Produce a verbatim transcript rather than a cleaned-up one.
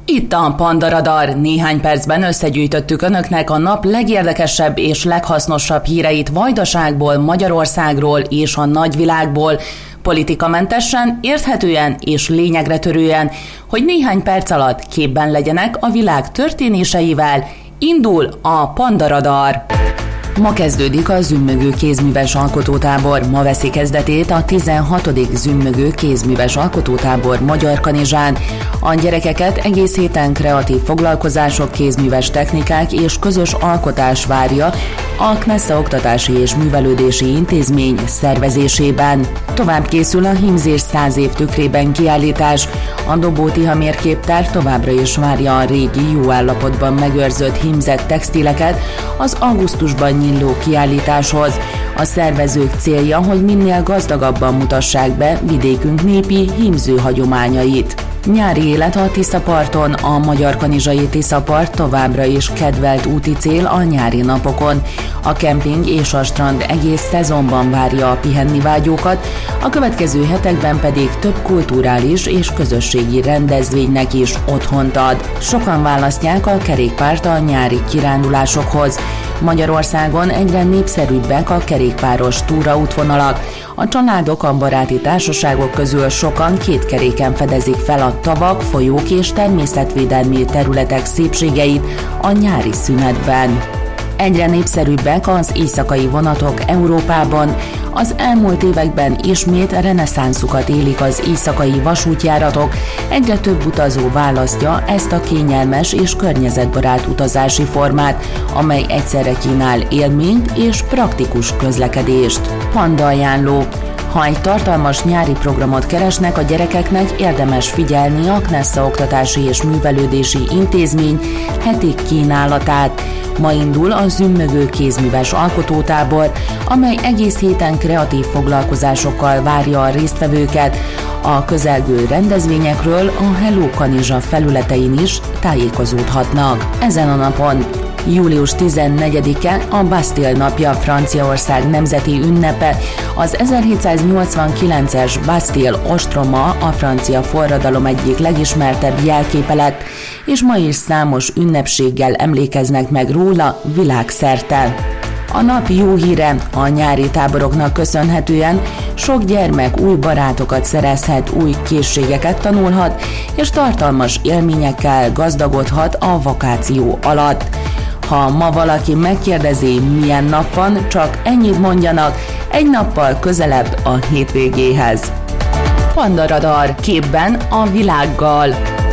Itt a Panda Radar. Néhány percben összegyűjtöttük önöknek a nap legérdekesebb és leghasznosabb híreit Vajdaságból, Magyarországról és a nagyvilágból. Politikamentesen, érthetően és lényegre törően, hogy néhány perc alatt képben legyenek a világ történéseivel. Indul a Panda Radar. Ma kezdődik a Zümmögő kézműves alkotótábor. Ma veszi kezdetét a tizenhatodik Zümmögő kézműves alkotótábor Magyarkanizsán. A gyerekeket egész héten kreatív foglalkozások, kézműves technikák és közös alkotás várja a Knessa Oktatási és Művelődési Intézmény szervezésében. Tovább készül a hímzés száz év tükrében kiállítás. A Dobó Tiha képtár továbbra is várja a régi, jó állapotban megőrzött hímzett textileket az augusztusban nyíló kiállításhoz. A szervezők célja, hogy minél gazdagabban mutassák be vidékünk népi hímző hagyományait. Nyári élet a Tiszaparton. A magyarkanizsai Tiszapart továbbra is kedvelt úti cél a nyári napokon. A kemping és a strand egész szezonban várja a pihenni vágyókat, a következő hetekben pedig több kulturális és közösségi rendezvénynek is otthont ad. Sokan választják a kerékpárt a nyári kirándulásokhoz. Magyarországon egyre népszerűbbek a kerékpáros túraútvonalak. A családok, a baráti társaságok közül sokan két keréken fedezik fel a tavak, folyók és természetvédelmi területek szépségeit a nyári szünetben. Egyre népszerűbbek az éjszakai vonatok Európában. Az elmúlt években ismét reneszánszukat élik az éjszakai vasútjáratok. Egyre több utazó választja ezt a kényelmes és környezetbarát utazási formát, amely egyszerre kínál élményt és praktikus közlekedést. Panda ajánló. Ha egy tartalmas nyári programot keresnek a gyerekeknek, érdemes figyelni a Knessa Oktatási és Művelődési Intézmény heti kínálatát. Ma indul a Zümmögő kézműves alkotótábor, amely egész héten kreatív foglalkozásokkal várja a résztvevőket. A közelgő rendezvényekről a Hello Kanizsa felületein is tájékozódhatnak. Ezen a napon, július tizennegyedike a Bastille napja, Franciaország nemzeti ünnepe. Az ezerhétszáznyolcvankilences Bastille ostroma a francia forradalom egyik legismertebb jelképe lett, és ma is számos ünnepséggel emlékeznek meg róla világszerte. A nap jó híre: a nyári táboroknak köszönhetően sok gyermek új barátokat szerezhet, új készségeket tanulhat, és tartalmas élményekkel gazdagodhat a vakáció alatt. Ha ma valaki megkérdezi, milyen nap van, csak ennyit mondjanak: egy nappal közelebb a hétvégéhez. Panda Radar, képben a világgal.